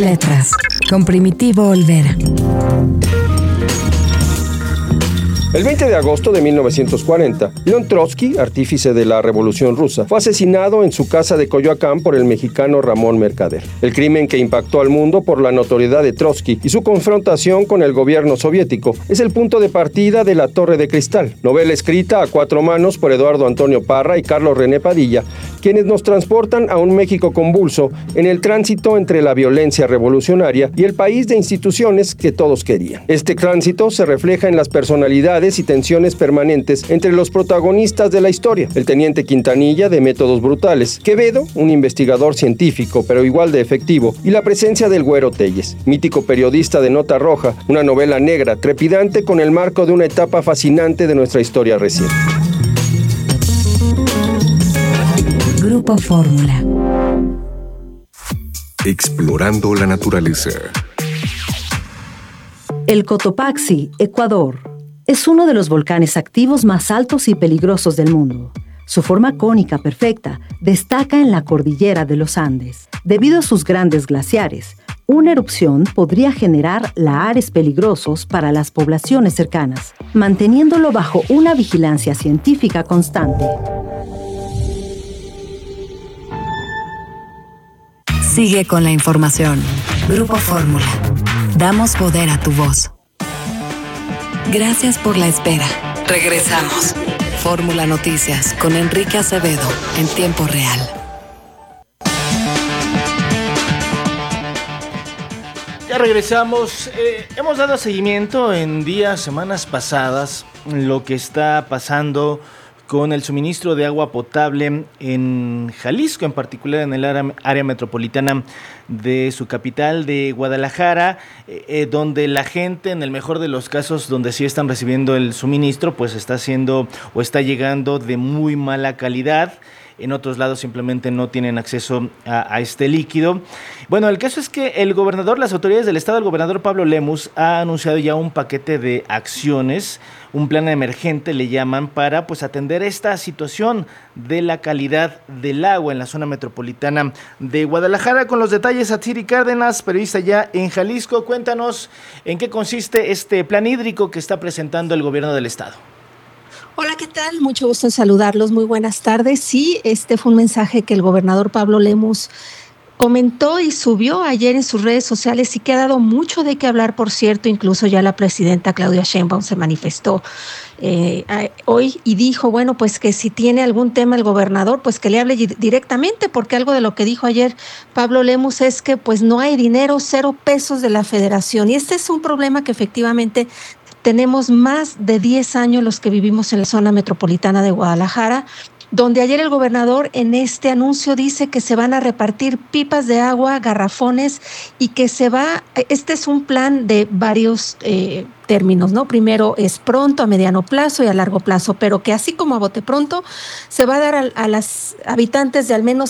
Letras, con Primitivo Olvera. El 20 de agosto de 1940, León Trotsky, artífice de la Revolución Rusa, fue asesinado en su casa de Coyoacán por el mexicano Ramón Mercader. El crimen que impactó al mundo por la notoriedad de Trotsky y su confrontación con el gobierno soviético es el punto de partida de La Torre de Cristal, novela escrita a cuatro manos por Eduardo Antonio Parra y Carlos René Padilla, quienes nos transportan a un México convulso en el tránsito entre la violencia revolucionaria y el país de instituciones que todos querían. Este tránsito se refleja en las personalidades y tensiones permanentes entre los protagonistas de la historia: el teniente Quintanilla, de métodos brutales; Quevedo, un investigador científico pero igual de efectivo; y la presencia del Güero Telles, mítico periodista de Nota Roja, una novela negra trepidante con el marco de una etapa fascinante de nuestra historia reciente. Grupo Fórmula. Explorando la naturaleza. El Cotopaxi, Ecuador, es uno de los volcanes activos más altos y peligrosos del mundo. Su forma cónica perfecta destaca en la cordillera de los Andes. Debido a sus grandes glaciares, una erupción podría generar lahares peligrosos para las poblaciones cercanas, manteniéndolo bajo una vigilancia científica constante. Sigue con la información. Grupo Fórmula. Damos poder a tu voz. Gracias por la espera. Regresamos. Fórmula Noticias con Enrique Acevedo en tiempo real. Ya regresamos. Hemos dado seguimiento en semanas pasadas, lo que está pasando con el suministro de agua potable en Jalisco, en particular en el área metropolitana de su capital, de Guadalajara, donde la gente, en el mejor de los casos, donde sí están recibiendo el suministro, pues está llegando de muy mala calidad. En otros lados simplemente no tienen acceso a este líquido. Bueno, el caso es que las autoridades del estado, el gobernador Pablo Lemus, ha anunciado ya un paquete de acciones, un plan emergente le llaman, para atender esta situación de la calidad del agua en la zona metropolitana de Guadalajara. Con los detalles, Atsiri Cárdenas, periodista ya en Jalisco. Cuéntanos en qué consiste este plan hídrico que está presentando el gobierno del estado. Hola, ¿qué tal? Mucho gusto en saludarlos. Muy buenas tardes. Sí, este fue un mensaje que el gobernador Pablo Lemus comentó y subió ayer en sus redes sociales y que ha dado mucho de qué hablar, por cierto. Incluso ya la presidenta Claudia Sheinbaum se manifestó hoy y dijo, bueno, pues que si tiene algún tema el gobernador, pues que le hable directamente, porque algo de lo que dijo ayer Pablo Lemus es que pues no hay dinero, 0 pesos de la federación. Y este es un problema que efectivamente tenemos más de 10 años los que vivimos en la zona metropolitana de Guadalajara, donde ayer el gobernador en este anuncio dice que se van a repartir pipas de agua, garrafones, y que este es un plan de varios términos, ¿no? Primero es pronto, a mediano plazo y a largo plazo, pero que así como a bote pronto se va a dar a las habitantes de al menos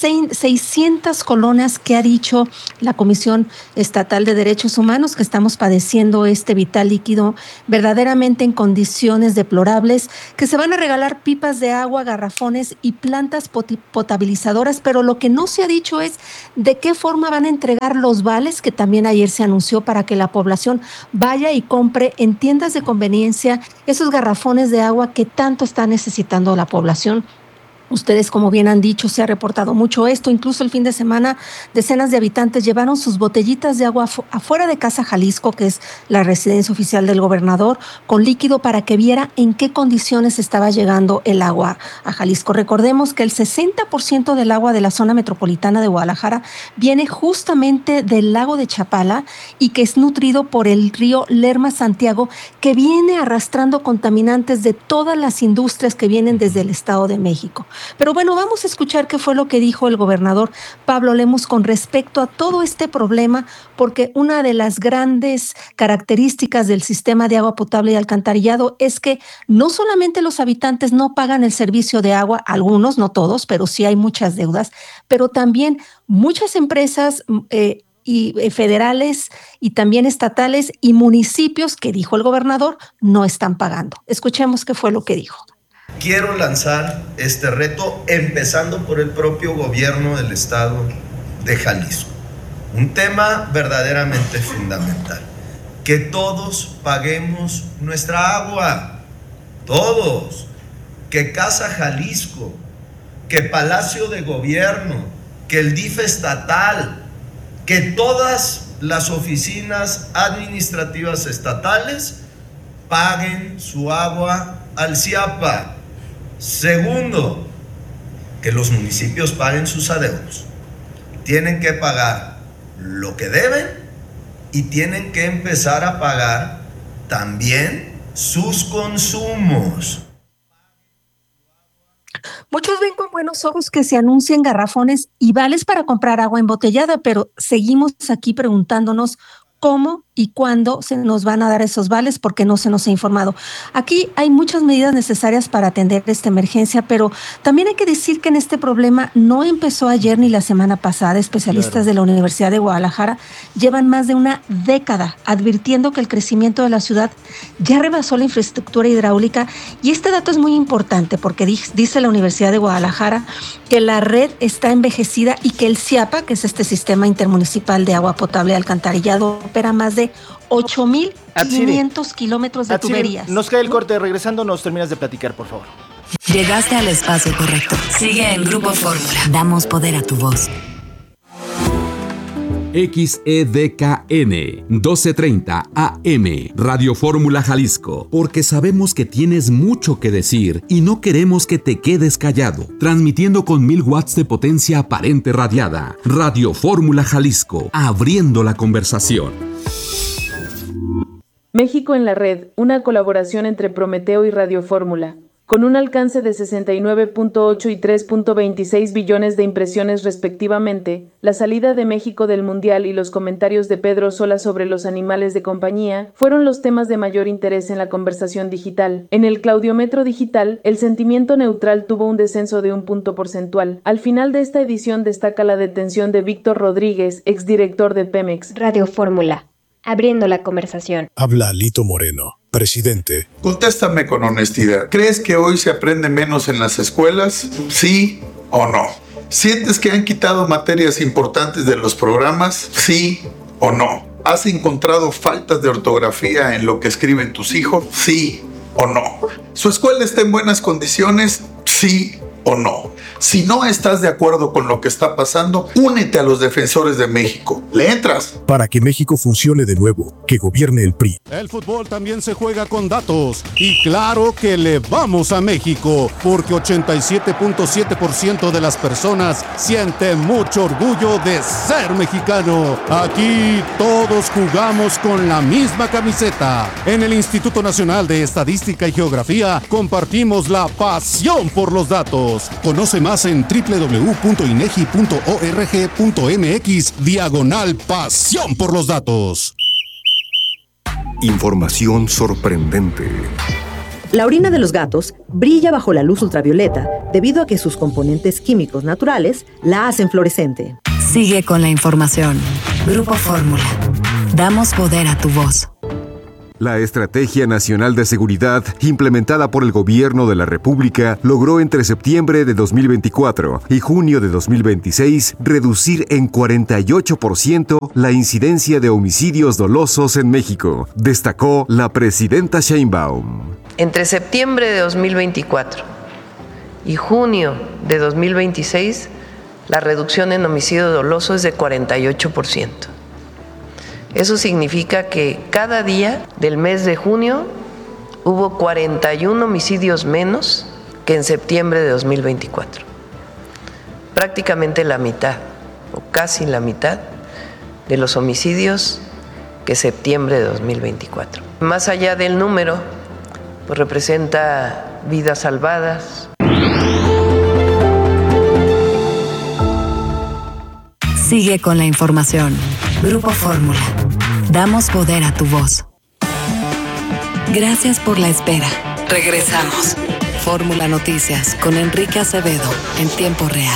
600 colonias que ha dicho la Comisión Estatal de Derechos Humanos que estamos padeciendo este vital líquido verdaderamente en condiciones deplorables, que se van a regalar pipas de agua, garrafones y plantas potabilizadoras, pero lo que no se ha dicho es de qué forma van a entregar los vales, que también ayer se anunció, para que la población vaya y compre en tiendas de conveniencia esos garrafones de agua que tanto está necesitando la población. Ustedes, como bien han dicho, se ha reportado mucho esto. Incluso el fin de semana, decenas de habitantes llevaron sus botellitas de agua afuera de Casa Jalisco, que es la residencia oficial del gobernador, con líquido para que viera en qué condiciones estaba llegando el agua a Jalisco. Recordemos que el 60% del agua de la zona metropolitana de Guadalajara viene justamente del lago de Chapala y que es nutrido por el río Lerma Santiago, que viene arrastrando contaminantes de todas las industrias que vienen desde el Estado de México. Pero bueno, vamos a escuchar qué fue lo que dijo el gobernador Pablo Lemus con respecto a todo este problema, porque una de las grandes características del sistema de agua potable y alcantarillado es que no solamente los habitantes no pagan el servicio de agua, algunos, no todos, pero sí hay muchas deudas, pero también muchas empresas federales y también estatales y municipios, que dijo el gobernador, no están pagando. Escuchemos qué fue lo que dijo. Quiero lanzar este reto empezando por el propio gobierno del estado de Jalisco. un tema verdaderamente fundamental. Que todos paguemos nuestra agua, todos. Que Casa Jalisco, que Palacio de Gobierno, que el DIF estatal, que todas las oficinas administrativas estatales paguen su agua al CIAPA. Segundo, que los municipios paguen sus adeudos. Tienen que pagar lo que deben y tienen que empezar a pagar también sus consumos. Muchos ven con buenos ojos que se anuncien garrafones y vales para comprar agua embotellada, pero seguimos aquí preguntándonos cómo y cuándo se nos van a dar esos vales, porque no se nos ha informado. Aquí hay muchas medidas necesarias para atender esta emergencia, pero también hay que decir que en este problema no empezó ayer ni la semana pasada. Especialistas de la Universidad de Guadalajara llevan más de una década advirtiendo que el crecimiento de la ciudad ya rebasó la infraestructura hidráulica, y este dato es muy importante porque dice la Universidad de Guadalajara que la red está envejecida y que el CIAPA, que es este sistema intermunicipal de agua potable y alcantarillado, opera más de 8,500 kilómetros de tuberías. Nos cae el corte. Regresando, nos terminas de platicar, por favor. Llegaste al espacio correcto. Sigue en Grupo Fórmula. Damos poder a tu voz. XEDKN 1230 AM Radio Fórmula Jalisco, porque sabemos que tienes mucho que decir y no queremos que te quedes callado. Transmitiendo con 1000 watts de potencia aparente radiada. Radio Fórmula Jalisco, abriendo la conversación. México en la red, una colaboración entre Prometeo y Radio Fórmula. Con un alcance de 69.8 y 3.26 billones de impresiones respectivamente, la salida de México del Mundial y los comentarios de Pedro Sola sobre los animales de compañía fueron los temas de mayor interés en la conversación digital. En el claudiómetro digital, el sentimiento neutral tuvo un descenso de 1 punto porcentual. Al final de esta edición destaca la detención de Víctor Rodríguez, exdirector de Pemex. Radio Fórmula, abriendo la conversación. Habla Alito Moreno, presidente. Contéstame con honestidad. ¿Crees que hoy se aprende menos en las escuelas? ¿Sí o no? ¿Sientes que han quitado materias importantes de los programas? ¿Sí o no? ¿Has encontrado faltas de ortografía en lo que escriben tus hijos? ¿Sí o no? ¿Su escuela está en buenas condiciones? ¿Sí o no? Si no estás de acuerdo con lo que está pasando, únete a los defensores de México. ¿Le entras? Para que México funcione de nuevo, que gobierne el PRI. El fútbol también se juega con datos. Y claro que le vamos a México, porque 87.7% de las personas siente mucho orgullo de ser mexicano. Aquí todos jugamos con la misma camiseta. En el Instituto Nacional de Estadística y Geografía compartimos la pasión por los datos. Conoce más en www.inegi.org.mx/pasión por los datos. Información sorprendente. La orina de los gatos brilla bajo la luz ultravioleta debido a que sus componentes químicos naturales la hacen fluorescente. Sigue con la información. Grupo Fórmula. Damos poder a tu voz. La Estrategia Nacional de Seguridad, implementada por el Gobierno de la República, logró entre septiembre de 2024 y junio de 2026 reducir en 48% la incidencia de homicidios dolosos en México, destacó la presidenta Sheinbaum. Entre septiembre de 2024 y junio de 2026, la reducción en homicidio doloso es de 48%. Eso significa que cada día del mes de junio hubo 41 homicidios menos que en septiembre de 2024. Prácticamente la mitad, o casi la mitad, de los homicidios que septiembre de 2024. Más allá del número, pues representa vidas salvadas. Sigue con la información. Grupo Fórmula. Damos poder a tu voz. Gracias por la espera. Regresamos. Fórmula Noticias con Enrique Acevedo en tiempo real.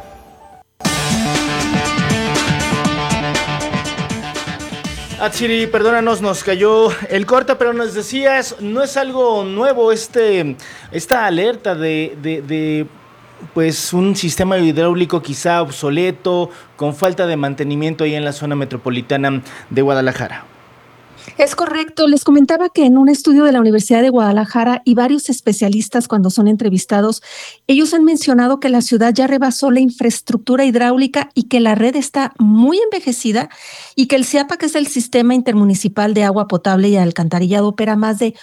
Atsiri, perdónanos, nos cayó el corte, pero nos decías, no es algo nuevo esta alerta de pues un sistema hidráulico quizá obsoleto, con falta de mantenimiento ahí en la zona metropolitana de Guadalajara. Es correcto. Les comentaba que en un estudio de la Universidad de Guadalajara y varios especialistas cuando son entrevistados, ellos han mencionado que la ciudad ya rebasó la infraestructura hidráulica y que la red está muy envejecida y que el CIAPA, que es el Sistema Intermunicipal de Agua Potable y Alcantarillado, opera más de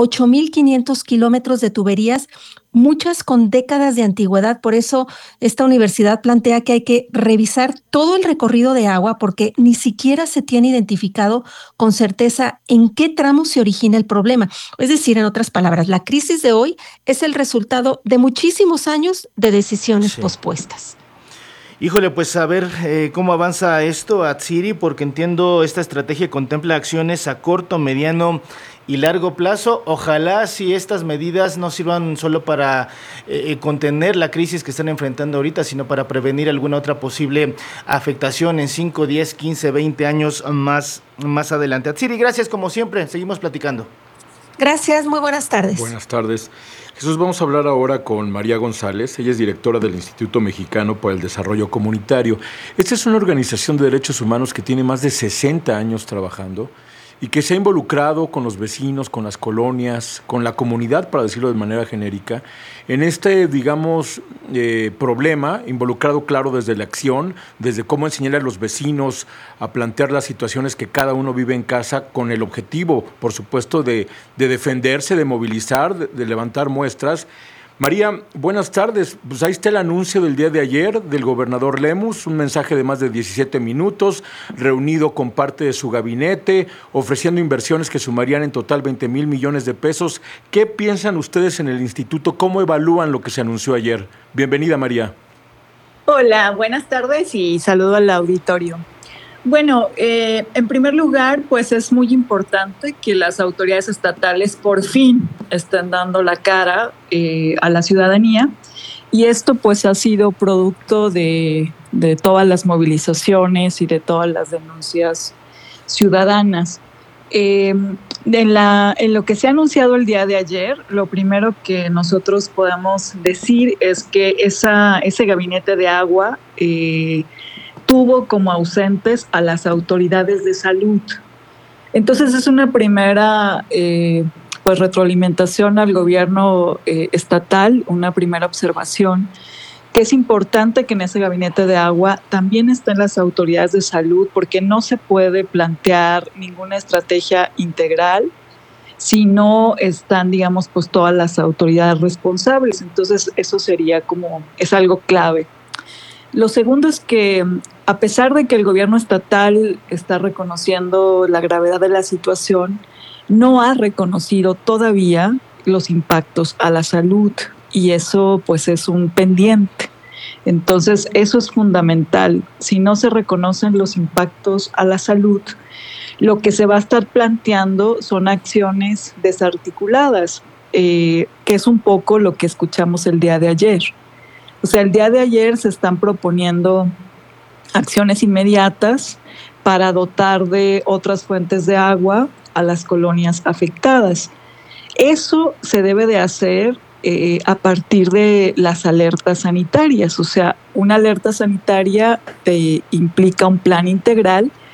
8,500 kilómetros de tuberías, muchas con décadas de antigüedad. Por eso esta universidad plantea que hay que revisar todo el recorrido de agua porque ni siquiera se tiene identificado con certeza en qué tramo se origina el problema. Es decir, en otras palabras, la crisis de hoy es el resultado de muchísimos años de decisiones pospuestas. Híjole, pues a ver cómo avanza esto, Atsiri, porque entiendo esta estrategia contempla acciones a corto, mediano y largo plazo. Ojalá si estas medidas no sirvan solo para contener la crisis que están enfrentando ahorita, sino para prevenir alguna otra posible afectación en 5, 10, 15, 20 años más adelante. Atsiri, gracias como siempre, seguimos platicando. Gracias, muy buenas tardes. Buenas tardes. Jesús, vamos a hablar ahora con María González. Ella es directora del Instituto Mexicano para el Desarrollo Comunitario. Esta es una organización de derechos humanos que tiene más de 60 años trabajando y que se ha involucrado con los vecinos, con las colonias, con la comunidad, para decirlo de manera genérica, en este, digamos, problema, involucrado, claro, desde la acción, desde cómo enseñar a los vecinos a plantear las situaciones que cada uno vive en casa, con el objetivo, por supuesto, de defenderse, de movilizar, de levantar muestras. María, buenas tardes. Pues ahí está el anuncio del día de ayer del gobernador Lemus, un mensaje de más de 17 minutos, reunido con parte de su gabinete, ofreciendo inversiones que sumarían en total 20,000 millones de pesos. ¿Qué piensan ustedes en el instituto? ¿Cómo evalúan lo que se anunció ayer? Bienvenida, María. Hola, buenas tardes y saludo al auditorio. Bueno, en primer lugar, pues es muy importante que las autoridades estatales por fin estén dando la cara a la ciudadanía, y esto pues ha sido producto de todas las movilizaciones y de todas las denuncias ciudadanas. En lo que se ha anunciado el día de ayer, lo primero que nosotros podemos decir es que ese gabinete de agua tuvo como ausentes a las autoridades de salud. Entonces es una primera pues retroalimentación al gobierno estatal, una primera observación, que es importante que en ese gabinete de agua también estén las autoridades de salud, porque no se puede plantear ninguna estrategia integral si no están, digamos, pues todas las autoridades responsables. Entonces eso sería es algo clave. Lo segundo es que, a pesar de que el gobierno estatal está reconociendo la gravedad de la situación, no ha reconocido todavía los impactos a la salud, y eso pues es un pendiente. Entonces eso es fundamental. Si no se reconocen los impactos a la salud, lo que se va a estar planteando son acciones desarticuladas, que es un poco lo que escuchamos el día de ayer. O sea, el día de ayer se están proponiendo acciones inmediatas para dotar de otras fuentes de agua a las colonias afectadas. Eso se debe de hacer a partir de las alertas sanitarias. O sea, una alerta sanitaria implica un plan integral